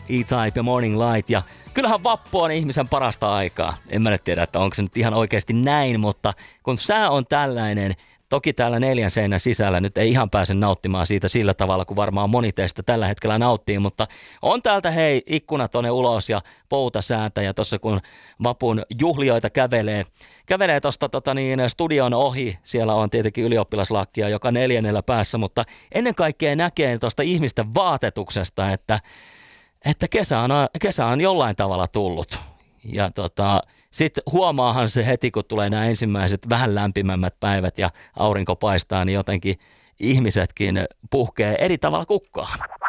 E-Type ja Morning Light. Ja kyllähän vappu on ihmisen parasta aikaa. En mä nyt tiedä, että onko se nyt ihan oikeasti näin, mutta kun sää on tällainen, toki täällä 4 seinän sisällä nyt ei ihan pääse nauttimaan siitä sillä tavalla, kuin varmaan moni teistä tällä hetkellä nauttii, mutta on täältä hei ikkuna tonne ulos ja poutasäätä ja tossa kun vapun juhlioita kävelee tosta studion ohi, siellä on tietenkin ylioppilaslakkia joka 4. päässä, mutta ennen kaikkea näkee tuosta ihmisten vaatetuksesta, että kesä on jollain tavalla tullut. Ja sitten huomaahan se heti, kun tulee nämä ensimmäiset vähän lämpimämmät päivät ja aurinko paistaa, niin jotenkin ihmisetkin puhkee eri tavalla kukkaan.